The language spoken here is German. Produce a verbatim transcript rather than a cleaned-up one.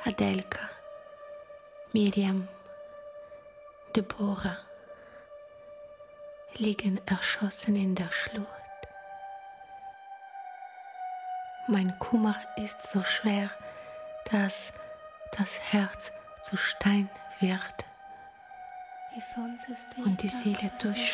Adelka, Miriam, Deborah liegen erschossen in der Schlucht. Mein Kummer ist so schwer, dass das Herz zu Stein wird und die Seele durchschlägt.